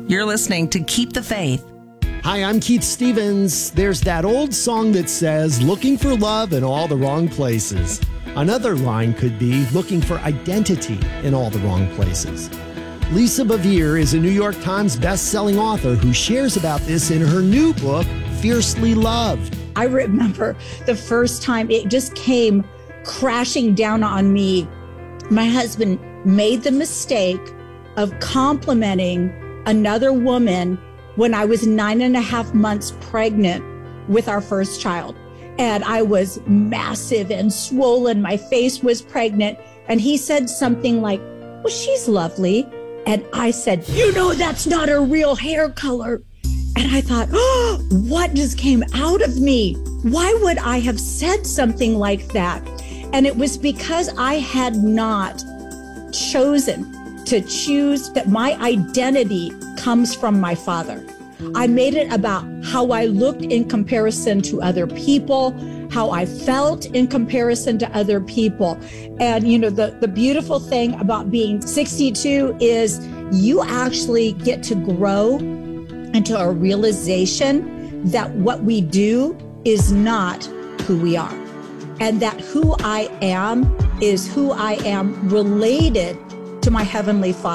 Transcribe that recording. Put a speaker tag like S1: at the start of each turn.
S1: You're listening to Keep the Faith.
S2: Hi, I'm Keith Stevens. There's that old song that says, looking for love in all the wrong places. Another line could be, looking for identity in all the wrong places. Lisa Bevere is a New York Times best-selling author who shares about this in her new book, Fiercely Loved.
S3: I remember the first time it just came crashing down on me. My husband made the mistake of complimenting another woman when I was 9.5 months pregnant with our first child. And I was massive and swollen. My face was pregnant. And he said something like, well, she's lovely. And I said, you know, that's not her real hair color. And I thought, oh, what just came out of me? Why would I have said something like that? And it was because I had not chosen to choose that my identity comes from my Father. I made it about how I looked in comparison to other people, how I felt in comparison to other people. And, you know, the beautiful thing about being 62 is you actually get to grow into a realization that what we do is not who we are. And that who I am is who I am related to my Heavenly Father.